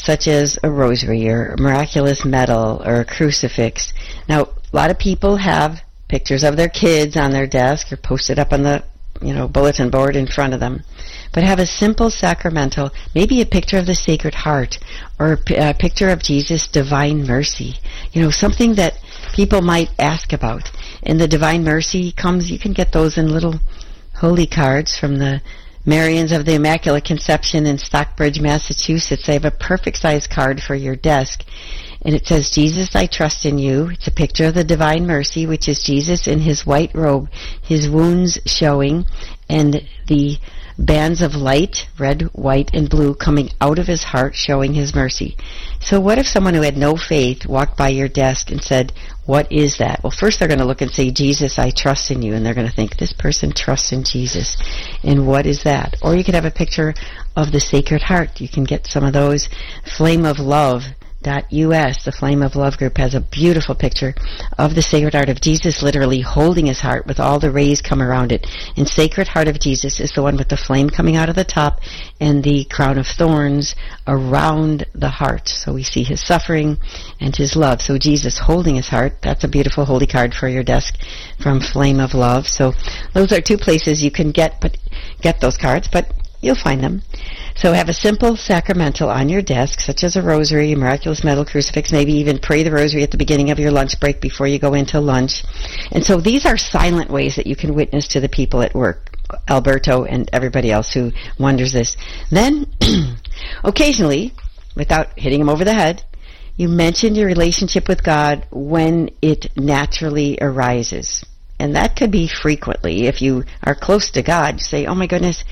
such as a rosary or a miraculous medal or a crucifix. Now, a lot of people have pictures of their kids on their desk or posted up on the bulletin board in front of them. But have a simple sacramental, maybe a picture of the Sacred Heart or a picture of Jesus' Divine Mercy. Something that people might ask about. And the Divine Mercy comes, you can get those in little holy cards from the Marians of the Immaculate Conception in Stockbridge, Massachusetts. They have a perfect size card for your desk. And it says, Jesus, I trust in you. It's a picture of the Divine Mercy, which is Jesus in his white robe, his wounds showing, and the bands of light, red, white, and blue, coming out of his heart, showing his mercy. So what if someone who had no faith walked by your desk and said, what is that? Well, first they're going to look and say, Jesus, I trust in you. And they're going to think, this person trusts in Jesus. And what is that? Or you could have a picture of the Sacred Heart. You can get some of those. Flame of Love. .us, the Flame of Love group, has a beautiful picture of the Sacred Heart of Jesus literally holding his heart with all the rays come around it. And Sacred Heart of Jesus is the one with the flame coming out of the top and the crown of thorns around the heart. So we see his suffering and his love. So Jesus holding his heart, that's a beautiful holy card for your desk from Flame of Love. So those are two places you can get those cards, but you'll find them. So have a simple sacramental on your desk, such as a rosary, a miraculous medal, crucifix, maybe even pray the rosary at the beginning of your lunch break before you go into lunch. And so these are silent ways that you can witness to the people at work, Alberto and everybody else who wonders this. Then, occasionally, without hitting them over the head, you mention your relationship with God when it naturally arises. And that could be frequently. If you are close to God, you say, oh my goodness,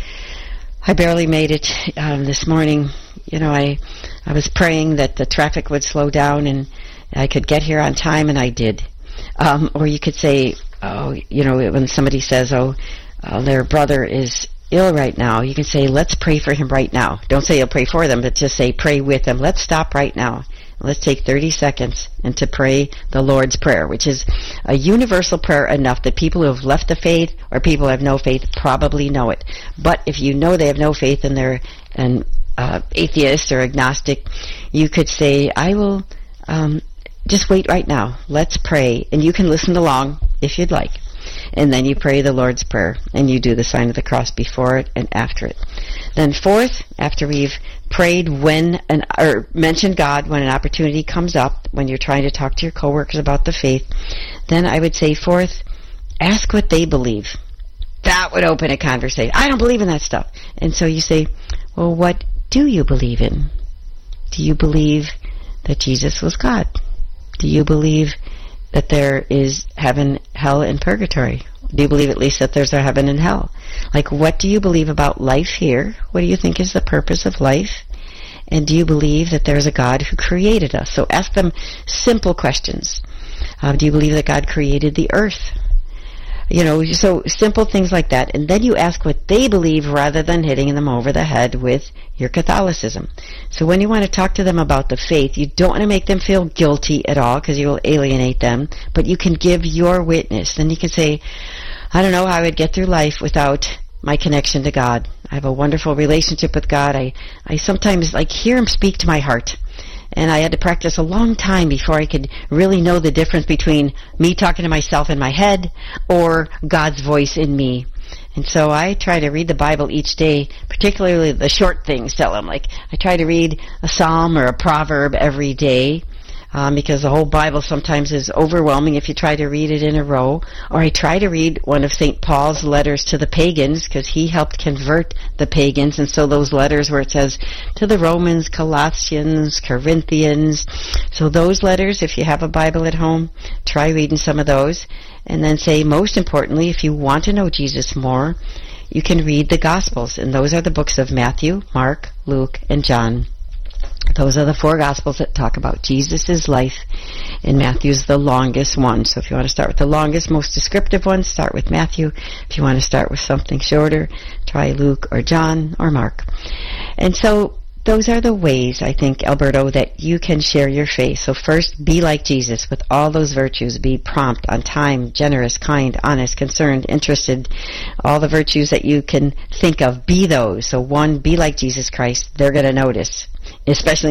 I barely made it this morning. I was praying that the traffic would slow down and I could get here on time, and I did. Or you could say, when somebody says, their brother is ill right now, you can say, let's pray for him right now. Don't say you'll pray for them, but just say, pray with them. Let's stop right now. Let's take 30 seconds and to pray the Lord's Prayer, which is a universal prayer enough that people who have left the faith or people who have no faith probably know it. But if you know they have no faith and they're an atheist or agnostic, you could say, I will just wait right now. Let's pray. And you can listen along if you'd like. And then you pray the Lord's Prayer, and you do the sign of the cross before it and after it. Then fourth, after we've prayed or mentioned God when an opportunity comes up, when you're trying to talk to your coworkers about the faith, then I would say fourth, ask what they believe. That would open a conversation. I don't believe in that stuff. And so you say, well, what do you believe in? Do you believe that Jesus was God? Do you believe that there is heaven, hell, and purgatory? Do you believe at least that there's a heaven and hell? Like, what do you believe about life here? What do you think is the purpose of life? And do you believe that there's a God who created us? So ask them simple questions. Do you believe that God created the earth? So simple things like that. And then you ask what they believe rather than hitting them over the head with your Catholicism. So when you want to talk to them about the faith, you don't want to make them feel guilty at all because you will alienate them, but you can give your witness. Then you can say, I don't know how I would get through life without my connection to God. I have a wonderful relationship with God. I sometimes hear him speak to my heart. And I had to practice a long time before I could really know the difference between me talking to myself in my head or God's voice in me. And so I try to read the Bible each day, particularly the short things. I try to read a psalm or a proverb every day. Because the whole Bible sometimes is overwhelming if you try to read it in a row. Or I try to read one of St. Paul's letters to the pagans, because he helped convert the pagans. And so those letters where it says to the Romans, Colossians, Corinthians. So those letters, if you have a Bible at home, try reading some of those. And then say, most importantly, if you want to know Jesus more, you can read the Gospels. And those are the books of Matthew, Mark, Luke, and John. Those are the four Gospels that talk about Jesus' life, and Matthew's the longest one. So if you want to start with the longest, most descriptive one, start with Matthew. If you want to start with something shorter, try Luke or John or Mark. And so those are the ways, I think, Alberto, that you can share your faith. So first, be like Jesus with all those virtues. Be prompt, on time, generous, kind, honest, concerned, interested. All the virtues that you can think of, be those. So one, be like Jesus Christ. They're going to notice, especially